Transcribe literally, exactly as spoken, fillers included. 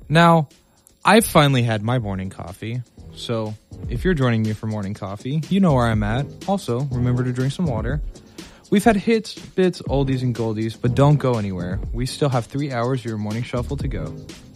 Now, I've finally had my morning coffee, so if you're joining me for morning coffee, you know where I'm at. Also, remember to drink some water. We've had hits, bits, oldies, and goldies, but don't go anywhere. We still have three hours of your morning shuffle to go.